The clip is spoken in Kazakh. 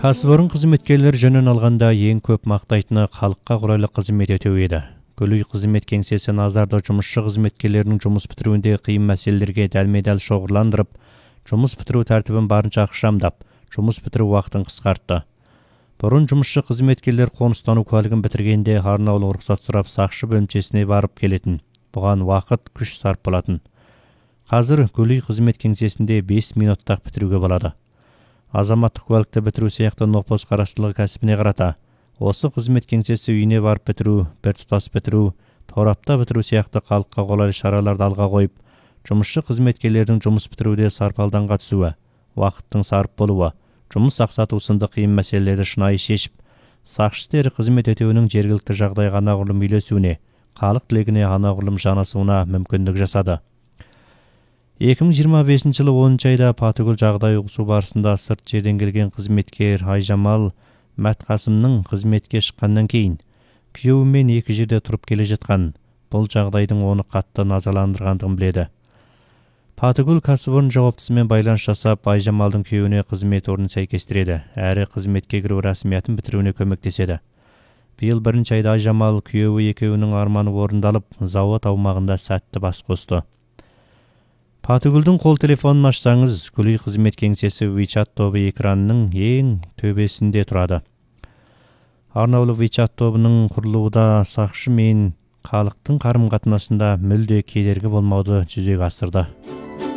Кәсіпорын қызметкерлер жөнін алғанда ең көп мақтайтыны халыққа қолайлы қызмет ету еді. Гүлүй қызмет кеңсесі назарда жұмысшы қызметкерлерінің жұмыс бітіруінде қиын мәселелерге дәлме-дәл шоғырландырып, жұмыс бітіру тәртібін барынша ықшамдап, жұмыс бітіру уақытын қысқартты. Бұрын жұмысшы қызметкерлер қоныстану куәлігін бітіргенде арнаулы рұқсат сұрап сақшы бөлімшесіне барып келетін. Бұған уақыт, күш сарп болатын. Қазір Гүлүй қызмет кеңсесінде 5 минуттақ бітіруге болады. Азаматтық куәлікті бітіру сияқты нопос қарастылығы кәсібіне қарата. Осы қызмет кеңсесі үйіне барып бітіру, біртұтас бітіру, торапта бітіру сияқты халыққа қолайлы шараларды алға қойып, жұмысшы қызметкерлердің жұмыс бітіруде сарпалданға түсуі, уақыттың сарп болуы, жұмыс ақсату сынды қиын мәселелерді шынайы шешіп, сақшы істері қызмет өтеуінің жергілікті жағдайға анағұрлым үйлесуіне, халық тілегіне анағұрлым жанасуына мүмкіндік жасады. 2025 жылы 10 айда Патыгүл жағдай ұғысу барысында сырт жерден келген қызметкер Айжамал Мәтқасымның қызметке шыққаннан кейін күйеуімен екі жерде тұрып келе жатқан. Бұл жағдайдың оны қатты назаландырғандығын біледі. Патыгүл кәсіпорын жауаптысымен байланыс жасап, Айжамалдың күйеуіне қызмет орнын сәйкестіреді, әрі қызметке кіру рәсімиятын бітіруіне көмектеседі. Биыл 1 айда Айжамал күйеуі екеуінің арманы орындалып, зауыт аумағында сәтті бас қосты. Патыгүлдің қол телефонын ашсаңыз, Гүлүй қызмет кеңсесі WeChat тобы экранының ең төбесінде тұрады. Арнаулы WeChat тобының құрылуында сақшы мен халықтың қарым-қатынасында мүлде кедергі болмауды жүзеге асырды.